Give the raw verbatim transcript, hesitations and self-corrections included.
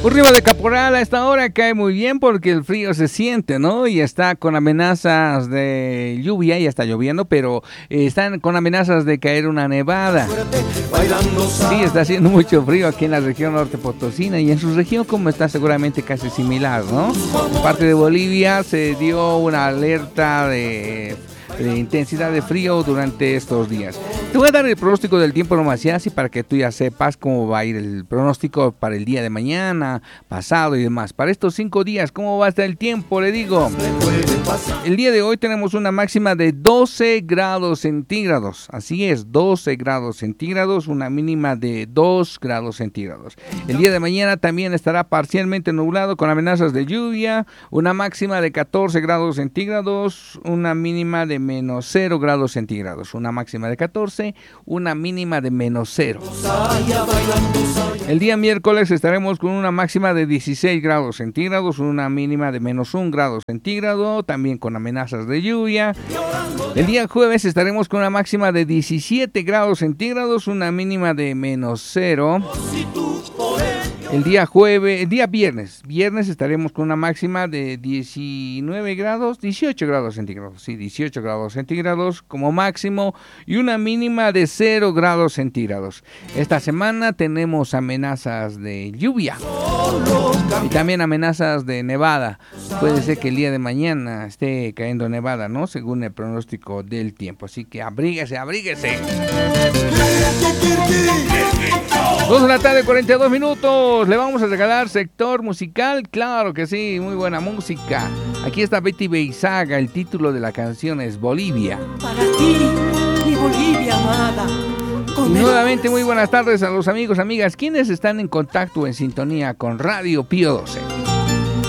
Arriba de Caporal a esta hora cae muy bien porque el frío se siente, ¿no? Y está con amenazas de lluvia, ya está lloviendo, pero eh, están con amenazas de caer una nevada. Sí, está haciendo mucho frío aquí en la región norte potosina y en su región como está seguramente casi similar, ¿no? En parte de Bolivia se dio una alerta de... de intensidad de frío durante estos días. Te voy a dar el pronóstico del tiempo nomás y así para que tú ya sepas cómo va a ir el pronóstico para el día de mañana, pasado y demás. Para estos cinco días, ¿cómo va a estar el tiempo? Le digo, el día de hoy tenemos una máxima de doce grados centígrados. Así es, doce grados centígrados, una mínima de dos grados centígrados. El día de mañana también estará parcialmente nublado con amenazas de lluvia, una máxima de catorce grados centígrados, una mínima de menos cero grados centígrados, una máxima de catorce, una mínima de menos cero. El día miércoles estaremos con una máxima de dieciséis grados centígrados, una mínima de menos un grado centígrado, también con amenazas de lluvia. El día jueves estaremos con una máxima de diecisiete grados centígrados, una mínima de menos cero. El día jueves, el día viernes, viernes estaremos con una máxima de diecinueve grados, dieciocho grados centígrados, sí, dieciocho grados centígrados como máximo y una mínima de cero grados centígrados. Esta semana tenemos amenazas de lluvia y también amenazas de nevada. Puede ser que el día de mañana esté cayendo nevada, ¿no? Según el pronóstico del tiempo. Así que abríguese, abríguese. dos de la tarde, cuarenta y dos minutos. Le vamos a regalar sector musical. Claro que sí, muy buena música. Aquí está Betty Beizaga. El título de la canción es Bolivia. Para ti, mi Bolivia amada. Y nuevamente muy buenas tardes a los amigos, amigas, quienes están en contacto, en sintonía con Radio Pío doce.